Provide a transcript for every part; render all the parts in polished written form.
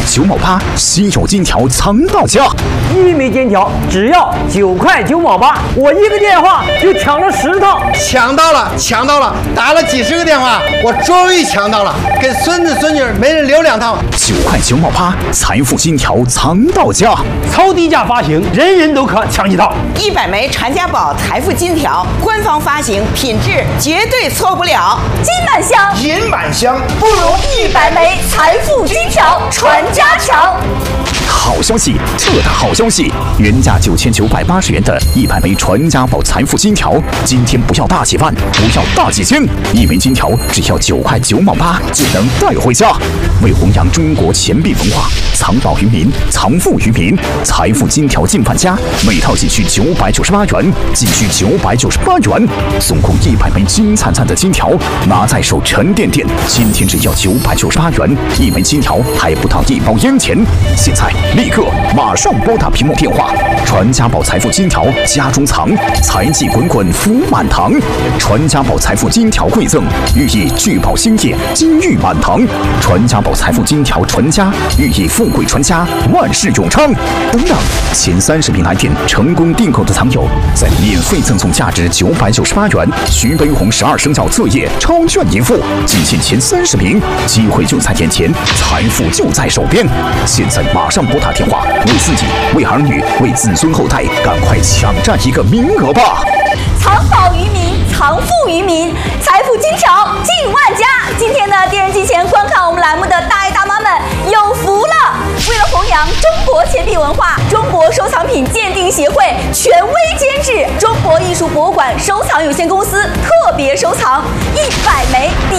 9毛8，稀有金条藏到家。 1枚金条只要9块9毛8，我一个电话就抢了10套。 抢到了！打了几10个电话，我终于抢到了，给孙子孙女每人留2套。 9块9毛8，财富金条藏到家。 超低价发行，人人都可抢几套。 100枚传家宝财富金条，官方发行，品质绝对错不了。 金满箱， 银满箱， 不如100枚财富金条传家强。 好消息，特大好消息！原价9980元的100枚传家宝财富金条，今天不要大几万，不要大几千，1枚金条只要9块9毛8就能带回家。为弘扬中国钱币文化，藏宝于民，藏富于民，财富金条进万家，每套仅需998元，仅需998元，总共100枚金灿灿的金条，拿在手沉甸甸。今天只要998元，1枚金条还不到1包烟钱。现在立刻马上拨打屏幕电话，传家宝财富金条家中藏，财气滚滚福满堂。传家宝财富金条馈赠，寓意聚宝兴业，金玉满堂。传家宝财富金条传家，寓意富贵传家，万事永昌。等等，前30名来电成功订购的藏友，再免费赠送价值998元徐悲鸿12生肖册页超券一副，仅限前30名，机会就在眼前，财富就在手边。现在马上拨打电话，为自己、为儿女、为子孙后代，赶快抢占一个名额吧！ 藏宝于民，藏富于民，财富金条进万家。今天呢，电视机前观看我们栏目的大爷大妈们有福了！为了弘扬中国钱币文化，中国收藏品鉴定协会权威监制中国艺术博物馆收藏有限公司特别收藏100枚第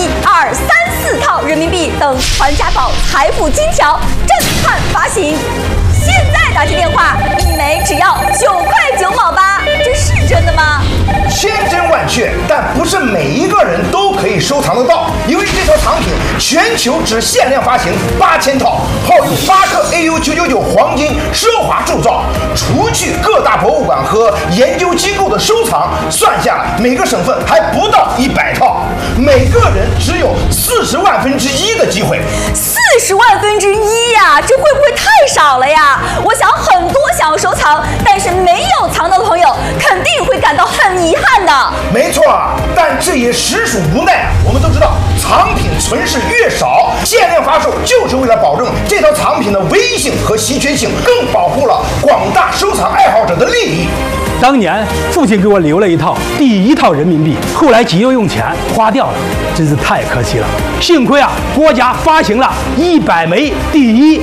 1、2、3、4套人民币等传家宝财富金条震撼发行。现在打起电话，1枚只要9块9毛8，这是真的吗？ 千真万确，但不是每一个人都可以收藏得到，因为这套藏品全球只限量发行8000套，号有8克 AU999 黄金奢华铸造。除去各大博物馆和研究机构的收藏，算下来每个省份还不到100套，每个人只有40万分之一的机会。 40万分之一呀，这会不会太少了呀？我想很多想要收藏但是没有藏到的朋友，肯定会感到很遗憾的。 没错，但这也实属无奈。我们都知道，藏品存世越少，限量发售就是为了保证这套藏品的唯一性和稀缺性，更保护了广大收藏爱好者的利益。 当年父亲给我留了一套第1套人民币，后来急着用钱花掉了，真是太可惜了。幸亏啊，国家发行了100枚第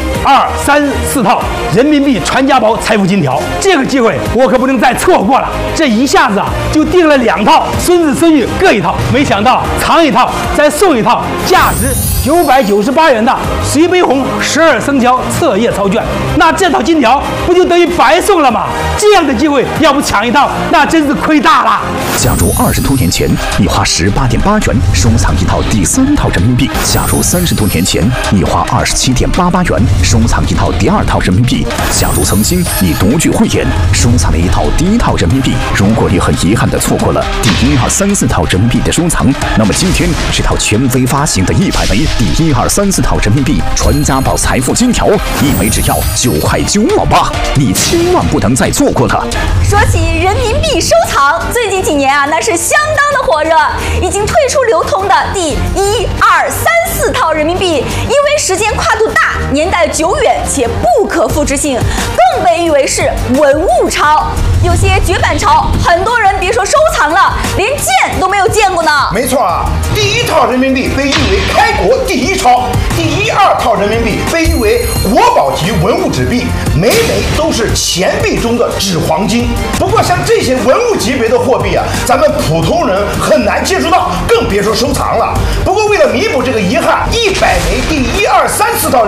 1、2、3、4套人民币传家宝财富金条，这个机会我可不能再错过了。这一下子啊，就订了2套，孙子孙女各1套。没想到藏1套再送1套，价值998元的徐悲鸿12生肖册页钞券，那这套金条不就等于白送了吗？这样的机会要不抢1套，那真是亏大了。 假如20多年前你花18.8元收藏1套第3套人民币，假如30多年前你花27.88元收藏1套第2套人民币，假如曾经你独具慧眼收藏了1套第1套人民币，如果你很遗憾地错过了第1、2、3、4套人民币的收藏，那么今天这套权威发行的100枚第1、2、3、4套人民币传家宝财富金条，1枚只要9块9毛8，你千万不能再错过了。 说起人民币收藏，最近几年啊，那是相当的火热。已经退出流通的第1、2、3、4套人民币，因为时间跨度大、年代久远且不可复制性，更被誉为是文物钞。有些绝版钞，很多人别说收藏了，连见都没有见过呢。 没错啊，第1套人民币被誉为开国第1钞，第1、2套人民币被誉为国宝级文物纸币，每枚都是钱币中的纸黄金。不过像这些文物级别的货币啊，咱们普通人很难接触到，更别说收藏了。不过为了弥补这个遗憾，100枚第1、2、3、4套